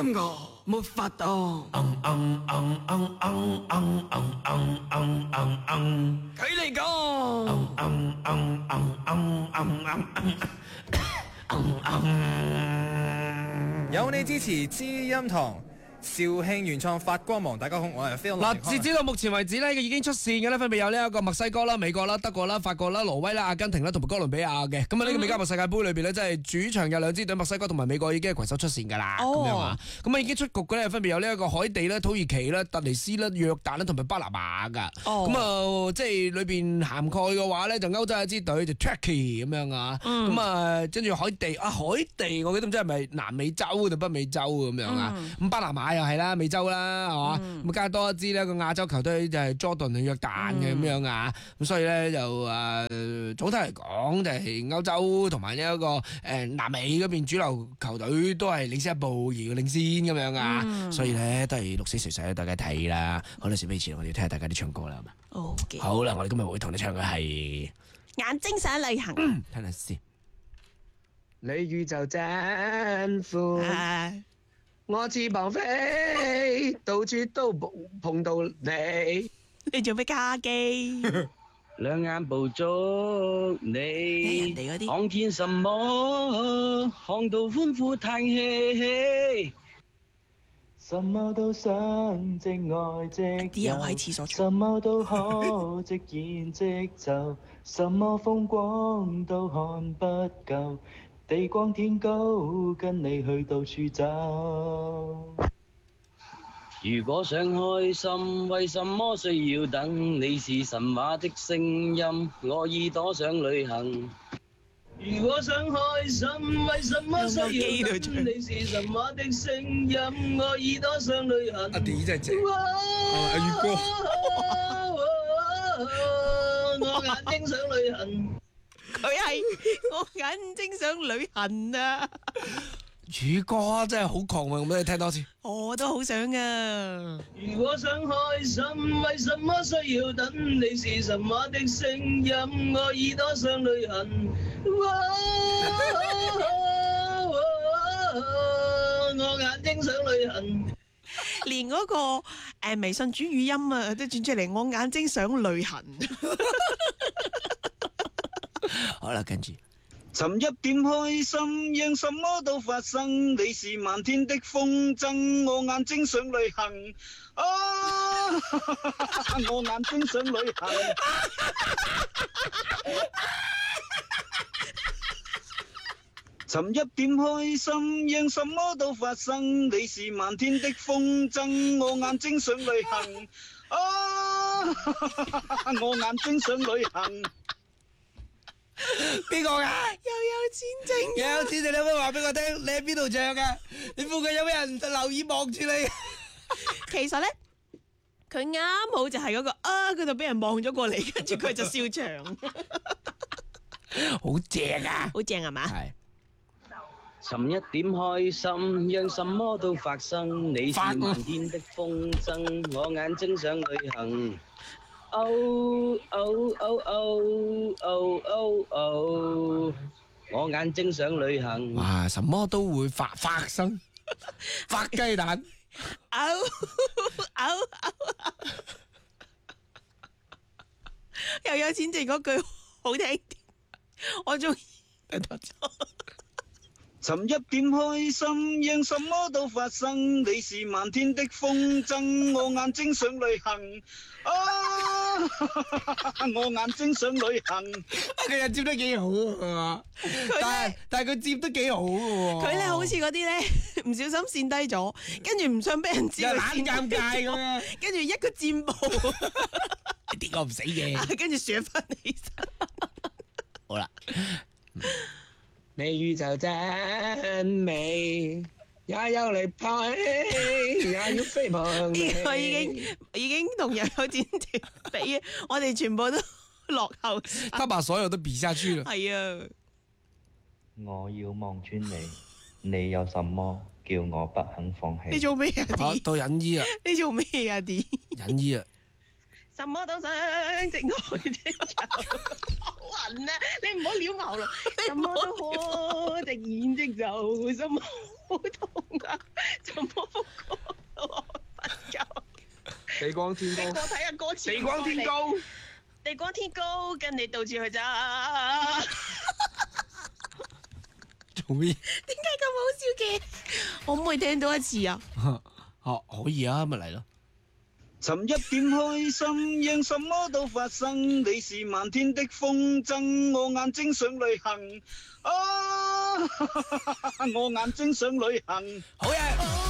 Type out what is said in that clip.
感覺沒法當。佢嚟講。 有你支持知音堂。肇慶原創發光芒，大家好，我係飛嗱，截止到目前為止呢，已經出線嘅呢，分別有呢一個墨西哥啦、美國啦、德國啦、法國啦、挪威啦、阿根廷啦同埋哥倫比亞嘅。咁啊，呢個美加墨世界盃裏邊呢，即係主場有兩支隊，墨西哥同埋美國已經係攜手出線㗎啦。咁樣啊，咁啊已經出局嘅呢，分別有呢一個海地啦、土耳其啦、突尼斯啦、約旦啦同埋巴拿馬㗎。咁啊，即係裏邊涵蓋嘅話呢，就歐洲有一支隊就 Turkey 咁樣啊。咁啊，跟住海地，我記得唔知係咪南美洲定北美洲咁樣啊？咁巴拿馬又係啦，美洲啦，係嘛？咁加多一支呢個亞洲球隊就係 Jordan 約旦嘅咁樣啊。咁所以咧就總體嚟講就係歐洲同埋呢一個南美嗰邊主流球隊都係領先一步而領先咁樣啊。所以咧都係鹿死誰手，大家睇啦。好啦，事不宜遲，我哋要聽下大家啲唱歌啦，係嘛？好啦，我哋今日會同你唱嘅係眼睛想旅行。 聽下先。 你宇宙真寬。我翅膀飛，到處都碰到你。 你做咩卡機？ 兩眼捕捉你，看見什麼？看到歡呼嘆氣，什麼都想即愛即有，什麼都可即演即就，什麼風光都看不夠。地光天高，跟你去到處走。如果想開心，為什麼需要等？你是神話的聲音，我耳朵想旅行。如果想開心，為什麼需要等？你是神話的聲音，我耳朵想旅行。 阿迪真係正，阿宇哥。 我眼睛想旅行。 佢係我眼睛想旅行啊！ 宇哥真係好狂喎，咁你聽多次。 我都好想啊！ 如果想開心，為什麼需要等？你是神話的聲音，我耳朵想旅行。我眼睛想旅行。 連嗰個微信轉語音啊，都轉出嚟，我眼睛想旅行。 好啦，跟住尋一點開心，讓什麼都發生。你是漫天的風箏，我眼睛想旅行。我眼睛想旅行。尋一點開心，讓什麼都發生。你是漫天的風箏，我眼睛想旅行。我眼睛想旅行。 邊個㗎？ 又有錢剩， 又有錢剩，你可唔可以話俾我聽？你喺邊度唱㗎？你附近有咩人留意望住你？ 其實咧，佢啱好就係嗰個嗰度俾人望咗過嚟，跟住佢就笑場， 好正啊！ 好正係嘛？ 係。 尋一點開心，讓什麼都發生。你是漫天的風箏，我眼睛想旅行。我眼睛想旅行。 哇！什麼都會發生，發雞蛋。 又有錢剩嗰句好聽啲，我中意。 尋一點開心，讓什麼都發生。你是漫天的風箏，我眼睛想旅行。我眼睛想旅行。 佢又接得幾好啊！但係佢接得幾好喎。 佢咧好似嗰啲咧唔小心跣低咗，跟住唔想俾人知佢跣尷尬咁樣， 跟住一個箭步， 跌我唔死嘅， 跟住上翻起身。 好啦。 你宇宙真美，也有力派，也要飛翔。 佢已經同又有錢團比，我哋全部都落後。 他把所有都比下去了。 係啊。 我要望穿你，你有什麼叫我不肯放棄？ 你做咩啊？ 好，到隱姨啊！ 你做咩啊？啲隱姨啊！ 什麼都想直愛的好暈啊！你唔好撩牛咯，什麼都可直演即就，什麼好痛啊？什麼地光天高， 我睇下歌詞。 地光天高， 地光天高，跟你到處去咋？ 做咩？ 點解咁好笑嘅？可唔可以聽多一次啊？ 可以啊，咪嚟咯。 尋一點開心，讓什麼都發生。你是漫天的風箏，我眼睛想旅行。啊，我眼睛想旅行。 好嘢。